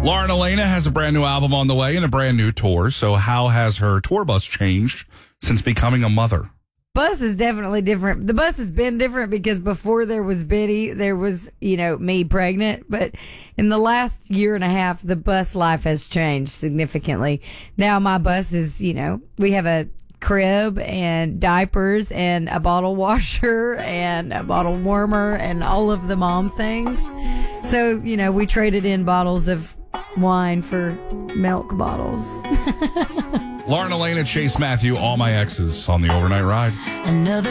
Lauren Elena has a brand new album on the way and a brand new tour. So how has her tour bus changed since becoming a mother? Bus is definitely different. The bus has been different because before there was Biddy, there was, me pregnant. But in the last year and a half, the bus life has changed significantly. Now my bus is, we have a crib and diapers and a bottle washer and a bottle warmer and all of the mom things. So, we traded in bottles of wine for milk bottles. Lauren Elena, Chase Matthew, All My Exes on the Overnight Ride. Another